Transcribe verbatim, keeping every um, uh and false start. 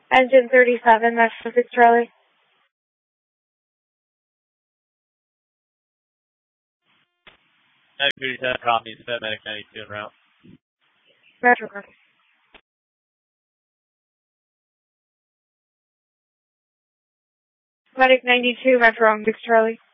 Engine thirty-seven, Metro six Charlie. Medic thirty-seven, copy, set Medic ninety-two en route. Metro copy. Medic ninety-two, Metro six Charlie.